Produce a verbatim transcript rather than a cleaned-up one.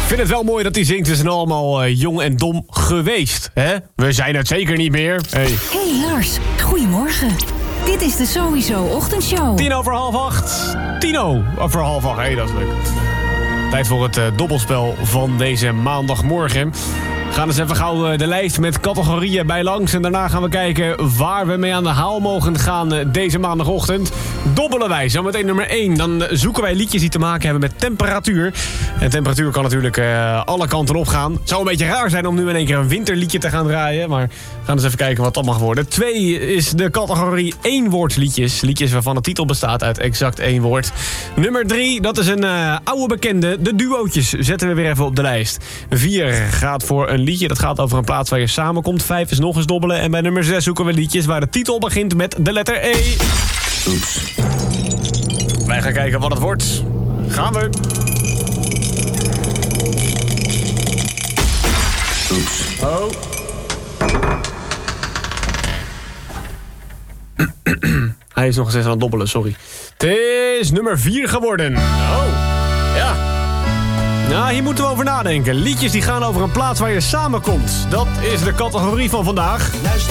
vind het wel mooi dat hij zingt. We zijn allemaal uh, jong en dom geweest. Hè? We zijn het zeker niet meer. Hey, hey Lars, goedemorgen. Dit is de Sowieso Ochtendshow. Tien over half acht. Tino over half acht. Hé, hey, dat is leuk. Tijd voor het uh, dobbelspel van deze maandagmorgen. We gaan eens even gauw de lijst met categorieën bij langs. En daarna gaan we kijken waar we mee aan de haal mogen gaan deze maandagochtend. Dobbelen wij. Zometeen nummer één. Dan zoeken wij liedjes die te maken hebben met temperatuur. En temperatuur kan natuurlijk uh, alle kanten op gaan. Het zou een beetje raar zijn om nu in één keer een winterliedje te gaan draaien. Maar we gaan eens even kijken wat dat mag worden. Twee is de categorie éénwoordsliedjes. Liedjes waarvan de titel bestaat uit exact één woord. Nummer drie, dat is een uh, oude bekende. De duootjes zetten we weer even op de lijst. Vier gaat voor een liedje. Dat gaat over een plaats waar je samenkomt. Vijf is nog eens dobbelen. En bij nummer zes zoeken we liedjes waar de titel begint met de letter E. Oeps. Wij gaan kijken wat het wordt. Gaan we. Oeps. Oh. Hij is nog steeds aan het dobbelen, sorry. Het is nummer vier geworden. Oh, ja. Nou, hier moeten we over nadenken. Liedjes die gaan over een plaats waar je samenkomt. Dat is de categorie van vandaag.